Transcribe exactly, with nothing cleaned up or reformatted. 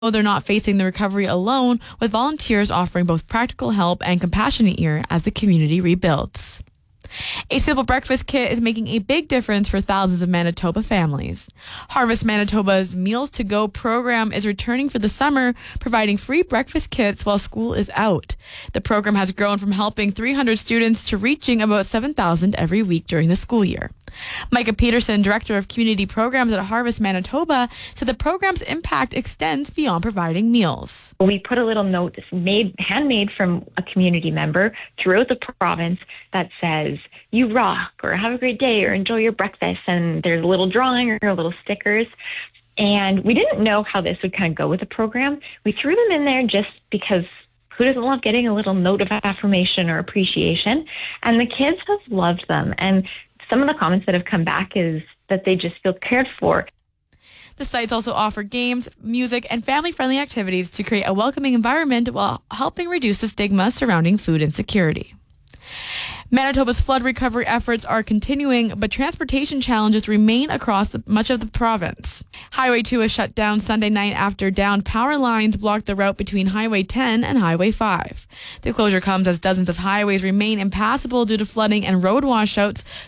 they're not facing the recovery alone, with volunteers offering both practical help and compassionate ear as the community rebuilds. A simple breakfast kit is making a big difference for thousands of Manitoba families. Harvest Manitoba's Meals to Go program is returning for the summer, providing free breakfast kits while school is out. The program has grown from helping three hundred students to reaching about seven thousand every week during the school year. Micah Peterson, Director of Community Programs at Harvest Manitoba, said the program's impact extends beyond providing meals. We put a little note made, handmade from a community member throughout the province that says, "You rock," or "Have a great day," or "Enjoy your breakfast." And there's a little drawing or little stickers. And we didn't know how this would kind of go with the program. We threw them in there just because who doesn't love getting a little note of affirmation or appreciation? And the kids have loved them. And some of the comments that have come back is that they just feel cared for. The sites also offer games, music, and family-friendly activities to create a welcoming environment while helping reduce the stigma surrounding food insecurity. Manitoba's flood recovery efforts are continuing, but transportation challenges remain across the, much of the province. Highway two was shut down Sunday night after downed power lines blocked the route between Highway ten and Highway five. The closure comes as dozens of highways remain impassable due to flooding and road washouts